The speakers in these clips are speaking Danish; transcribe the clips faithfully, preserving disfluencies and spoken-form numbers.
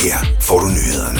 Her får du nyhederne.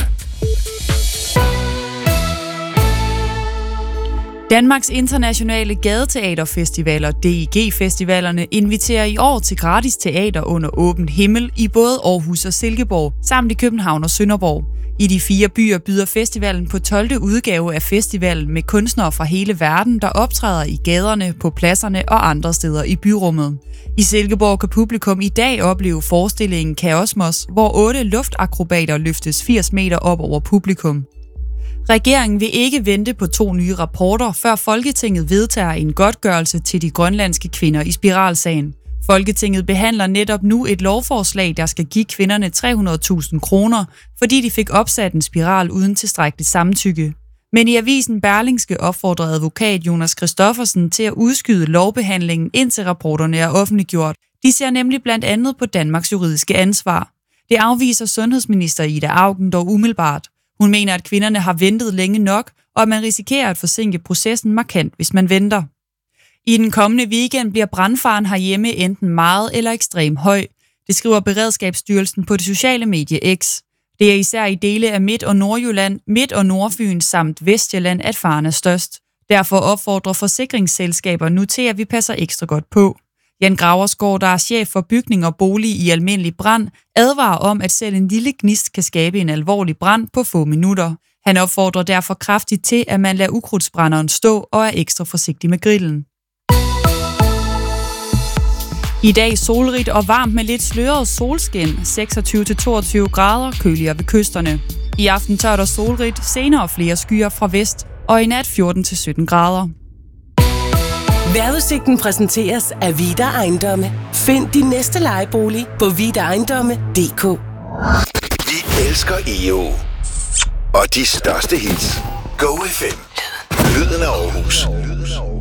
Danmarks internationale gadeteaterfestivaler, D I G-festivalerne, inviterer i år til gratis teater under åben himmel i både Aarhus og Silkeborg, samt i København og Sønderborg. I de fire byer byder festivalen på tolvte udgave af festivalen med kunstnere fra hele verden, der optræder i gaderne, på pladserne og andre steder i byrummet. I Silkeborg kan publikum i dag opleve forestillingen Kaosmos, hvor otte luftakrobater løftes firs meter op over publikum. Regeringen vil ikke vente på to nye rapporter, før Folketinget vedtager en godtgørelse til de grønlandske kvinder i spiralsagen. Folketinget behandler netop nu et lovforslag, der skal give kvinderne tre hundrede tusind kroner, fordi de fik opsat en spiral uden tilstrækkeligt samtykke. Men i avisen Berlingske opfordrer advokat Jonas Christoffersen til at udskyde lovbehandlingen, indtil rapporterne er offentliggjort. De ser nemlig blandt andet på Danmarks juridiske ansvar. Det afviser sundhedsminister Ida Auken dog umiddelbart. Hun mener, at kvinderne har ventet længe nok, og at man risikerer at forsinke processen markant, hvis man venter. I den kommende weekend bliver brandfaren herhjemme enten meget eller ekstrem høj. Det skriver Beredskabsstyrelsen på det sociale medie X. Det er især i dele af Midt- og Nordjylland, Midt- og Nordfyn samt Vestjylland, at faren er størst. Derfor opfordrer forsikringsselskaber nu til, at vi passer ekstra godt på. Jan Graversgaard, der er chef for bygning og bolig i almindelig brand, advarer om, at selv en lille gnist kan skabe en alvorlig brand på få minutter. Han opfordrer derfor kraftigt til, at man lader ukrudtsbrænderen stå og er ekstra forsigtig med grillen. I dag solrigt og varmt med lidt sløret solskin, seksogtyve til toogtyve grader, køligere ved kysterne. I aften tørt og solrigt, senere flere skyer fra vest, og i nat fjorten til sytten grader. Vejrudsigten præsenteres af Vida Ejendomme. Find din næste lejebolig på vida ejendomme punktum d k. Vi elsker E O og de største hits. Go F M. Lyden af Aarhus.